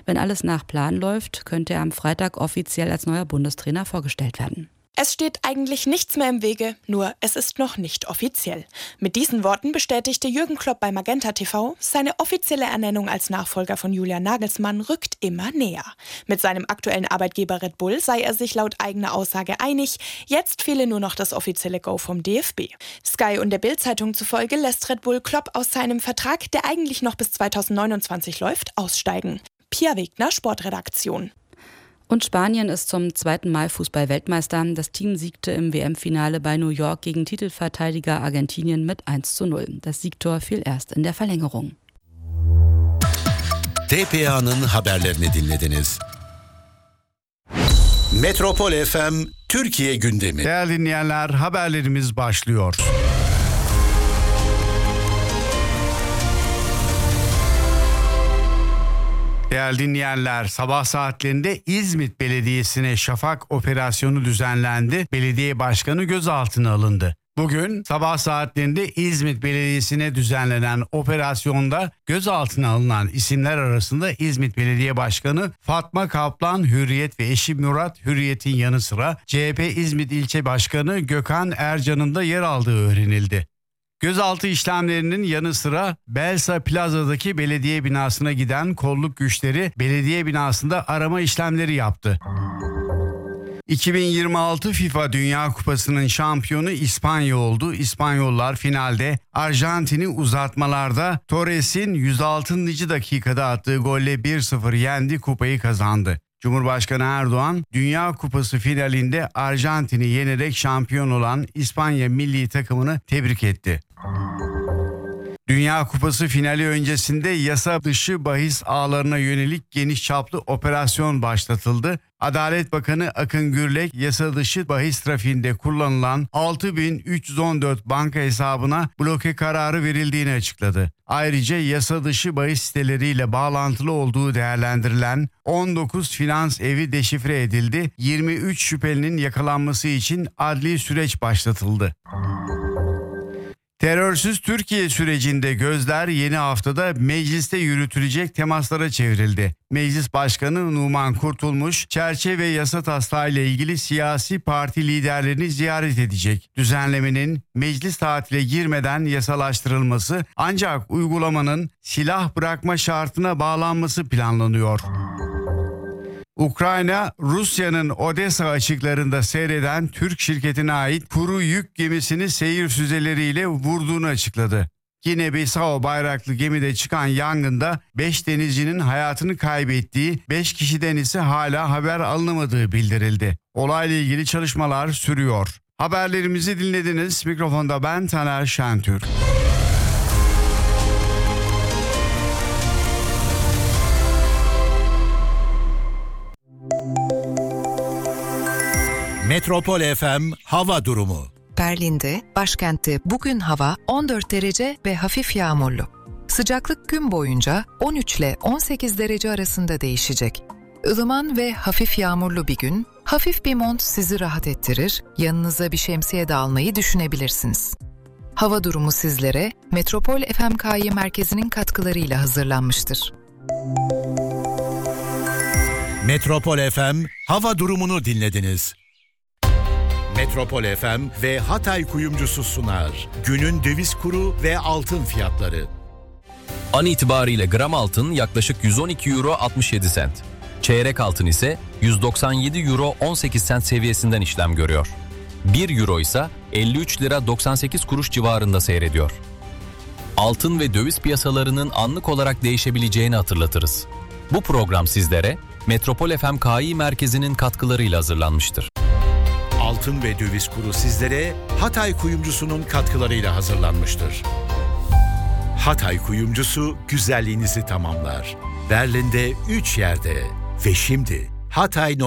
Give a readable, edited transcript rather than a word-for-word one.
Wenn alles nach Plan läuft, könnte er am Freitag offiziell als neuer Bundestrainer vorgestellt werden. Es steht eigentlich nichts mehr im Wege, nur es ist noch nicht offiziell. Mit diesen Worten bestätigte Jürgen Klopp bei Magenta TV, seine offizielle Ernennung als Nachfolger von Julian Nagelsmann rückt immer näher. Mit seinem aktuellen Arbeitgeber Red Bull sei er sich laut eigener Aussage einig, jetzt fehle nur noch das offizielle Go vom DFB. Sky und der Bild-Zeitung zufolge lässt Red Bull Klopp aus seinem Vertrag, der eigentlich noch bis 2029 läuft, aussteigen. Pia Wegner, Sportredaktion. Und Spanien ist zum zweiten Mal Fußball-Weltmeister. Das Team siegte im WM-Finale bei New York gegen Titelverteidiger Argentinien mit 1:0. Das Siegtor fiel erst in der Verlängerung. TPA'nın haberlerini dinlediniz. Metropol FM Türkiye gündemi. Değerli dinleyenler, haberlerimiz başlıyor. Değerli dinleyenler, sabah saatlerinde İzmit Belediyesi'ne şafak operasyonu düzenlendi. Belediye başkanı gözaltına alındı. Bugün sabah saatlerinde İzmit Belediyesi'ne düzenlenen operasyonda gözaltına alınan isimler arasında İzmit Belediye Başkanı Fatma Kaplan Hürriyet ve eşi Murat Hürriyet'in yanı sıra CHP İzmit İlçe Başkanı Gökhan Ercan'ın da yer aldığı öğrenildi. Gözaltı işlemlerinin yanı sıra Belsa Plaza'daki belediye binasına giden kolluk güçleri belediye binasında arama işlemleri yaptı. 2026 FIFA Dünya Kupası'nın şampiyonu İspanya oldu. İspanyollar finalde Arjantin'i uzatmalarda Torres'in 106. dakikada attığı golle 1-0 yendi, kupayı kazandı. Cumhurbaşkanı Erdoğan, Dünya Kupası finalinde Arjantin'i yenerek şampiyon olan İspanya milli takımını tebrik etti. Dünya Kupası finali öncesinde yasa dışı bahis ağlarına yönelik geniş çaplı operasyon başlatıldı. Adalet Bakanı Akın Gürlek, yasa dışı bahis trafiğinde kullanılan 6.314 banka hesabına bloke kararı verildiğini açıkladı. Ayrıca yasa dışı bahis siteleriyle bağlantılı olduğu değerlendirilen 19 finans evi deşifre edildi. 23 şüphelinin yakalanması için adli süreç başlatıldı. Terörsüz Türkiye sürecinde gözler yeni haftada mecliste yürütülecek temaslara çevrildi. Meclis Başkanı Numan Kurtulmuş, çerçeve yasa taslağı ile ilgili siyasi parti liderlerini ziyaret edecek. Düzenlemenin meclis tatile girmeden yasalaştırılması, ancak uygulamanın silah bırakma şartına bağlanması planlanıyor. Ukrayna, Rusya'nın Odessa açıklarında seyreden Türk şirketine ait kuru yük gemisini seyir füzeleriyle vurduğunu açıkladı. Gine-Bissau bayraklı gemide çıkan yangında 5 denizcinin hayatını kaybettiği, 5 kişiden ise hala haber alınamadığı bildirildi. Olayla ilgili çalışmalar sürüyor. Haberlerimizi dinlediniz. Mikrofonda ben Taner Şentürk. Metropol FM hava durumu. Berlin'de, başkentte bugün hava 14 derece ve hafif yağmurlu. Sıcaklık gün boyunca 13 ile 18 derece arasında değişecek. Ilıman ve hafif yağmurlu bir gün, hafif bir mont sizi rahat ettirir, yanınıza bir şemsiye de almayı düşünebilirsiniz. Hava durumu sizlere Metropol FMK'yı merkezinin katkılarıyla hazırlanmıştır. Metropol FM hava durumunu dinlediniz. Metropol FM ve Hatay Kuyumcusu sunar. Günün döviz kuru ve altın fiyatları. An itibariyle gram altın yaklaşık 112 euro 67 sent. Çeyrek altın ise 197 euro 18 sent seviyesinden işlem görüyor. 1 euro ise 53 lira 98 kuruş civarında seyrediyor. Altın ve döviz piyasalarının anlık olarak değişebileceğini hatırlatırız. Bu program sizlere Metropol FMK'yı merkezinin katkılarıyla hazırlanmıştır. Altın ve döviz kuru sizlere Hatay Kuyumcusu'nun katkılarıyla hazırlanmıştır. Hatay Kuyumcusu güzelliğinizi tamamlar. Berlin'de 3 yerde ve şimdi Hatay